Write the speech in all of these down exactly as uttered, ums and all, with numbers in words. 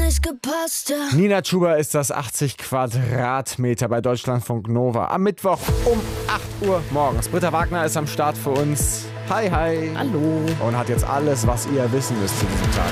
nicht gepasst, ja. Nina Chuba ist das achtzig Quadratmeter bei Deutschlandfunk Nova. Am Mittwoch um acht Uhr morgens. Britta Wagner ist am Start für uns. Hi, hi. Hallo. Und hat jetzt alles, was ihr wissen müsst zu diesem Tag.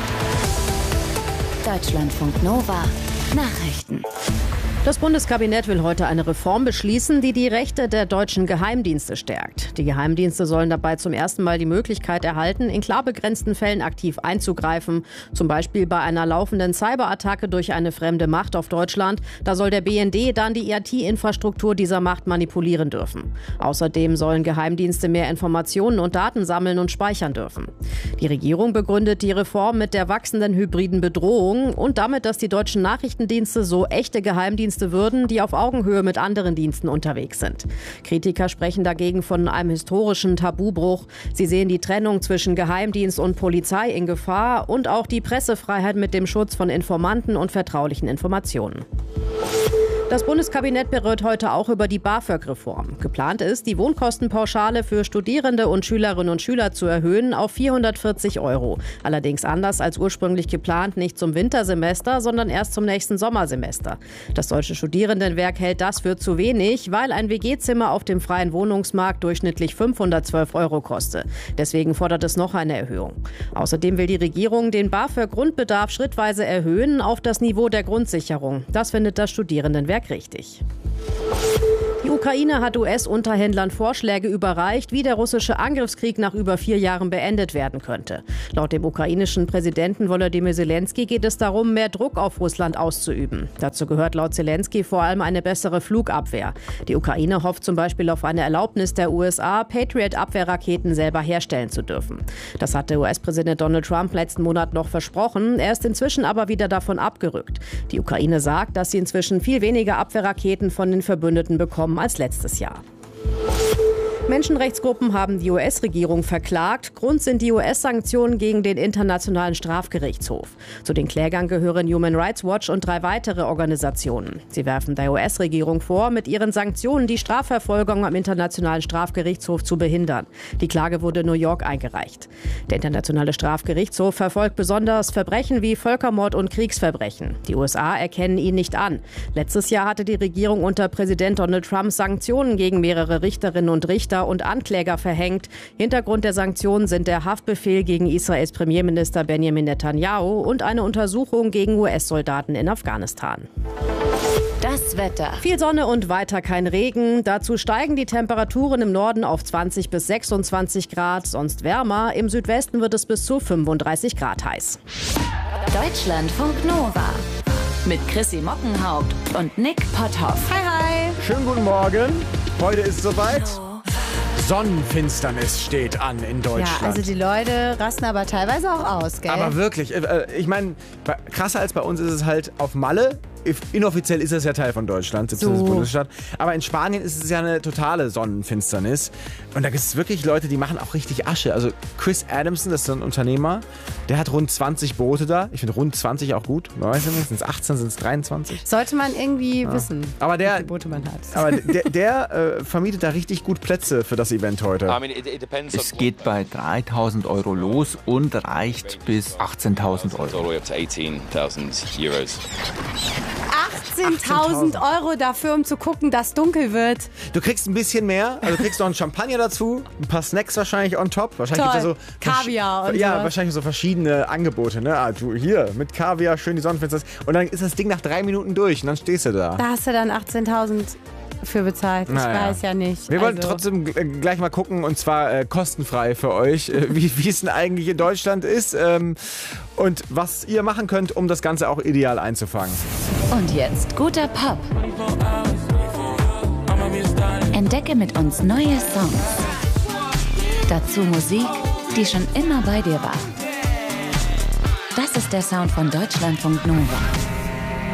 Deutschlandfunk Nova. Nachrichten. Das Bundeskabinett will heute eine Reform beschließen, die die Rechte der deutschen Geheimdienste stärkt. Die Geheimdienste sollen dabei zum ersten Mal die Möglichkeit erhalten, in klar begrenzten Fällen aktiv einzugreifen. Zum Beispiel bei einer laufenden Cyberattacke durch eine fremde Macht auf Deutschland. Da soll der B N D dann die I T-Infrastruktur dieser Macht manipulieren dürfen. Außerdem sollen Geheimdienste mehr Informationen und Daten sammeln und speichern dürfen. Die Regierung begründet die Reform mit der wachsenden hybriden Bedrohung und damit, dass die deutschen Nachrichtendienste so echte Geheimdienste würden, die auf Augenhöhe mit anderen Diensten unterwegs sind. Kritiker sprechen dagegen von einem historischen Tabubruch. Sie sehen die Trennung zwischen Geheimdienst und Polizei in Gefahr und auch die Pressefreiheit mit dem Schutz von Informanten und vertraulichen Informationen. Das Bundeskabinett berät heute auch über die BAföG-Reform. Geplant ist, die Wohnkostenpauschale für Studierende und Schülerinnen und Schüler zu erhöhen auf vierhundertvierzig Euro. Allerdings anders als ursprünglich geplant nicht zum Wintersemester, sondern erst zum nächsten Sommersemester. Das Deutsche Studierendenwerk hält das für zu wenig, weil ein W G-Zimmer auf dem freien Wohnungsmarkt durchschnittlich fünfhundertzwölf Euro koste. Deswegen fordert es noch eine Erhöhung. Außerdem will die Regierung den BAföG-Grundbedarf schrittweise erhöhen auf das Niveau der Grundsicherung. Das findet das Studierendenwerk richtig. Die Ukraine hat U S-Unterhändlern Vorschläge überreicht, wie der russische Angriffskrieg nach über vier Jahren beendet werden könnte. Laut dem ukrainischen Präsidenten Volodymyr Zelensky geht es darum, mehr Druck auf Russland auszuüben. Dazu gehört laut Zelensky vor allem eine bessere Flugabwehr. Die Ukraine hofft zum Beispiel auf eine Erlaubnis der U S A, Patriot-Abwehrraketen selber herstellen zu dürfen. Das hatte U S-Präsident Donald Trump letzten Monat noch versprochen. Er ist inzwischen aber wieder davon abgerückt. Die Ukraine sagt, dass sie inzwischen viel weniger Abwehrraketen von den Verbündeten bekommen als letztes Jahr. Menschenrechtsgruppen haben die U S-Regierung verklagt. Grund sind die U S-Sanktionen gegen den Internationalen Strafgerichtshof. Zu den Klägern gehören Human Rights Watch und drei weitere Organisationen. Sie werfen der U S-Regierung vor, mit ihren Sanktionen die Strafverfolgung am Internationalen Strafgerichtshof zu behindern. Die Klage wurde in New York eingereicht. Der Internationale Strafgerichtshof verfolgt besonders Verbrechen wie Völkermord und Kriegsverbrechen. Die U S A erkennen ihn nicht an. Letztes Jahr hatte die Regierung unter Präsident Donald Trump Sanktionen gegen mehrere Richterinnen und Richter und Ankläger verhängt. Hintergrund der Sanktionen sind der Haftbefehl gegen Israels Premierminister Benjamin Netanyahu und eine Untersuchung gegen U S-Soldaten in Afghanistan. Das Wetter. Viel Sonne und weiter kein Regen. Dazu steigen die Temperaturen im Norden auf zwanzig bis sechsundzwanzig Grad, sonst wärmer. Im Südwesten wird es bis zu fünfunddreißig Grad heiß. Deutschlandfunk Nova. Mit Chrissy Mockenhaupt und Nick Potthoff. Hi, hi. Schönen guten Morgen. Heute ist es soweit. Sonnenfinsternis steht an in Deutschland. Ja, also die Leute rasten aber teilweise auch aus, gell? Aber wirklich, äh, ich meine, krasser als bei uns ist es halt auf Malle. Inoffiziell ist es ja Teil von Deutschland, siebzehnte So. Bundesstaat. Aber in Spanien ist es ja eine totale Sonnenfinsternis. Und da gibt es wirklich Leute, die machen auch richtig Asche. Also Chris Adamson, das ist so ein Unternehmer, der hat rund zwanzig Boote da. Ich finde rund zwanzig auch gut. Man weiß nicht, sind es achtzehn, sind es dreiundzwanzig? Sollte man irgendwie Ja. wissen, Aber der, wie viele Boote man hat. aber der, der äh, vermietet da richtig gut Plätze für das Event heute. Es geht bei dreitausend Euro los und reicht bis achtzehntausend Euro. achtzehntausend Euro dafür, um zu gucken, dass dunkel wird. Du kriegst ein bisschen mehr, also du kriegst noch einen Champagner dazu, ein paar Snacks wahrscheinlich on top. Wahrscheinlich Toll. gibt's ja so Kaviar und Ja, sowas. wahrscheinlich so verschiedene Angebote, ne? Ah, du hier mit Kaviar, schön die Sonnenfinsternis. Und dann ist das Ding nach drei Minuten durch und dann stehst du da. Da hast du dann achtzehntausend für bezahlt. Ich Naja. weiß ja nicht. Wir wollen also. trotzdem äh, gleich mal gucken, und zwar äh, kostenfrei für euch, äh, wie wie es denn eigentlich in Deutschland ist ähm, und was ihr machen könnt, um das Ganze auch ideal einzufangen. Und jetzt guter Pop. Entdecke mit uns neue Songs. Dazu Musik, die schon immer bei dir war. Das ist der Sound von Deutschlandfunk Nova.